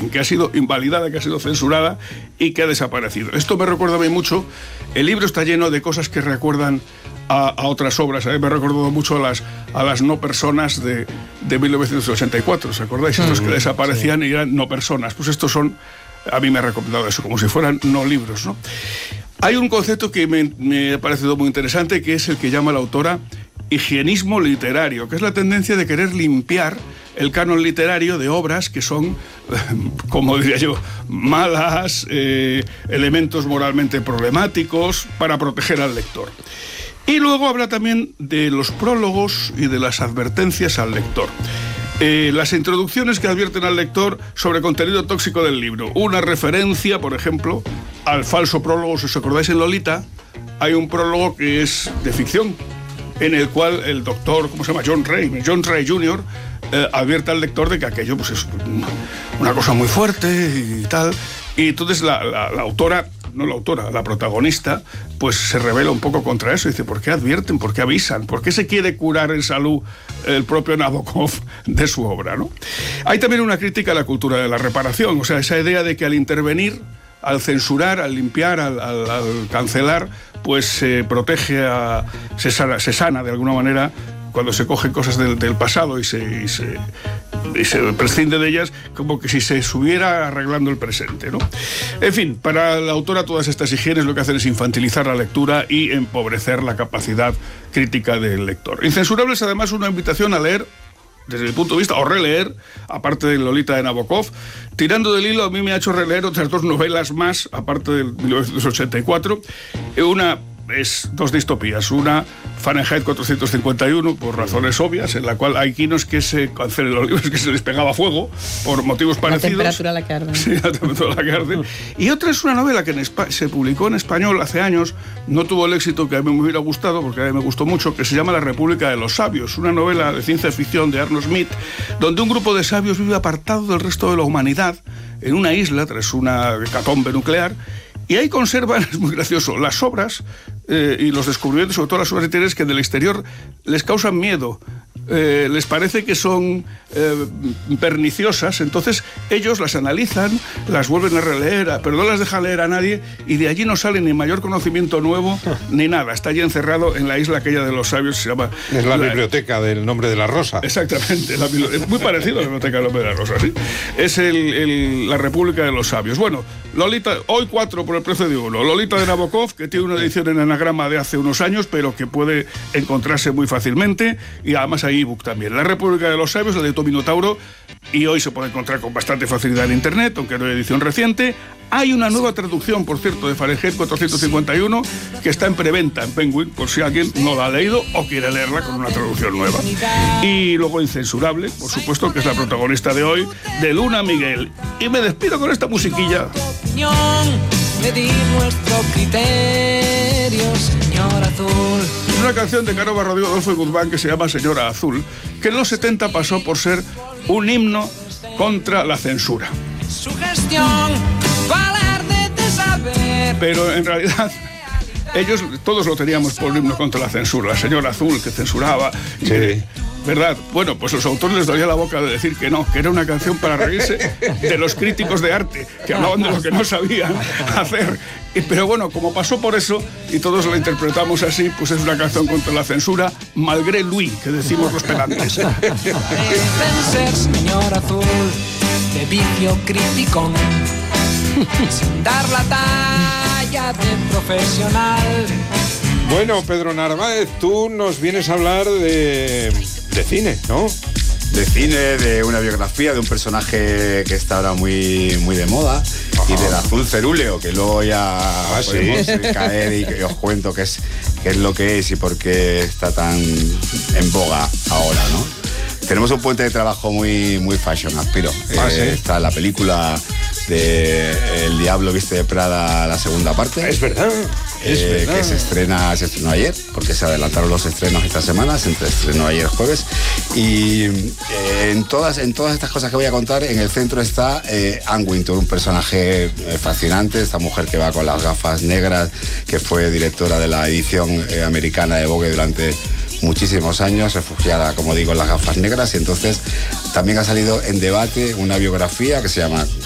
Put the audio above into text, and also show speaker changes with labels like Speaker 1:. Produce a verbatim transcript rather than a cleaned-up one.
Speaker 1: que ha sido invalidada, que ha sido censurada y que ha desaparecido. Esto me recuerda a mí mucho. El libro está lleno de cosas que recuerdan a, a otras obras. A mí me ha recordado mucho a las, a las no personas de, de mil novecientos ochenta y cuatro, ¿os acordáis? Estos que desaparecían y eran no personas. Pues estos son, a mí me ha recomendado eso, como si fueran no libros, ¿no? Hay un concepto que me, me ha parecido muy interesante, que es el que llama la autora higienismo literario, que es la tendencia de querer limpiar el canon literario de obras que son, como diría yo, malas, eh, elementos moralmente problemáticos, para proteger al lector. Y luego habla también de los prólogos y de las advertencias al lector. Eh, las introducciones que advierten al lector sobre contenido tóxico del libro. Una referencia, por ejemplo, al falso prólogo. Si os acordáis, en Lolita hay un prólogo que es de ficción, en el cual el doctor, ¿cómo se llama? John Ray, John Ray junior, eh, advierte al lector de que aquello pues, es una cosa muy fuerte y tal. Y entonces la, la, la autora, no la autora, la protagonista, pues se revela un poco contra eso. Dice, ¿por qué advierten? ¿Por qué avisan? ¿Por qué se quiere curar en salud el propio Nabokov de su obra, ¿no? Hay también una crítica a la cultura de la reparación, o sea, esa idea de que al intervenir, al censurar, al limpiar, al, al, al cancelar, pues se protege, a, se, sana, se sana de alguna manera cuando se cogen cosas del, del pasado y se, y, se, y se prescinde de ellas, como que si se estuviera arreglando el presente, ¿no? En fin, para la autora todas estas higienes lo que hacen es infantilizar la lectura y empobrecer la capacidad crítica del lector. Incensurable es además una invitación a leer, desde mi punto de vista, o releer, aparte de Lolita de Nabokov. Tirando del hilo, a mí me ha hecho releer otras dos novelas más, aparte del mil novecientos ochenta y cuatro. Una es dos distopías. Una, Fahrenheit cuatrocientos cincuenta y uno, por razones obvias, en la cual hay quinos que se cancelan los libros, que se les pegaba fuego, por motivos parecidos.
Speaker 2: La temperatura a la que arde.
Speaker 1: Sí, la temperatura a la que arde. Y otra es una novela que en Espa- se publicó en español hace años, no tuvo el éxito que a mí me hubiera gustado, porque a mí me gustó mucho, que se llama La República de los Sabios, una novela de ciencia ficción de Arno Smith, donde un grupo de sabios vive apartado del resto de la humanidad, en una isla, tras una hecatombe nuclear, y ahí conservan, es muy gracioso, las obras eh, y los descubrimientos, sobre todo las obras literarias, que del exterior les causan miedo, eh, les parece que son eh, perniciosas, entonces ellos las analizan, las vuelven a releer, pero no las dejan leer a nadie, y de allí no sale ni mayor conocimiento nuevo, ni nada. Está allí encerrado en la isla aquella de los sabios, se llama...
Speaker 3: Es la, la biblioteca del Nombre de la Rosa.
Speaker 1: Exactamente, la, es muy parecido a la biblioteca del Nombre de la Rosa, ¿sí? Es el, el, la República de los Sabios. Bueno, Lolita, hoy cuatro por el precio de uno. Lolita de Nabokov, que tiene una edición en anagrama de hace unos años, pero que puede encontrarse muy fácilmente, y además hay ebook también. La República de los Sabios, la de Tominotauro, y hoy se puede encontrar con bastante facilidad en internet, aunque no hay edición reciente. Hay una nueva traducción, por cierto, de Fahrenheit cuatrocientos cincuenta y uno, que está en preventa en Penguin, por si alguien no la ha leído o quiere leerla con una traducción nueva. Y luego Incensurable, por supuesto, que es la protagonista de hoy, de Luna Miguel. Y me despido con esta musiquilla.
Speaker 4: Medir nuestro criterio, señor Azul.
Speaker 1: Es una canción de Caro Barrodillo, Adolfo y Guzmán, que se llama Señora Azul, que en los setenta pasó por ser un himno contra la censura.
Speaker 4: Su gestión, valer de saber.
Speaker 1: Pero en realidad ellos todos lo teníamos por un himno contra la censura. La Señora Azul, que censuraba.
Speaker 3: Sí.
Speaker 1: ¿Verdad? Bueno, pues los autores les dolía la boca de decir que no, que era una canción para reírse de los críticos de arte, que hablaban de lo que no sabían hacer. Y, pero bueno, como pasó por eso, y todos la interpretamos así, pues es una canción contra la censura, malgré lui, que decimos los pedantes.
Speaker 4: Ser señor Azul, de vicio criticón, sin dar la talla de profesional.
Speaker 3: Bueno, Pedro Narváez, tú nos vienes a hablar de, de cine, ¿no?
Speaker 5: De cine, de una biografía de un personaje que está ahora muy, muy de moda. Ajá. Y del azul cerúleo, que luego ya ah, podemos ¿sí? caer y que os cuento qué es, qué es lo que es y por qué está tan en boga ahora, ¿no? Tenemos un puente de trabajo muy, muy fashion, aspiro.
Speaker 3: Ah,
Speaker 5: eh,
Speaker 3: ¿sí?
Speaker 5: Está la película de El Diablo Viste de Prada, la segunda parte.
Speaker 3: Es verdad. Es
Speaker 5: eh,
Speaker 3: verdad.
Speaker 5: Que se estrena, se estrenó ayer, porque se adelantaron los estrenos esta semana, se estrenó ayer jueves. Y eh, en, todas, en todas estas cosas que voy a contar, en el centro está eh, Anne Wintour, un personaje eh, fascinante, esta mujer que va con las gafas negras, que fue directora de la edición eh, americana de Vogue durante muchísimos años, refugiada, como digo, en las gafas negras, y entonces también ha salido en debate una biografía que se llama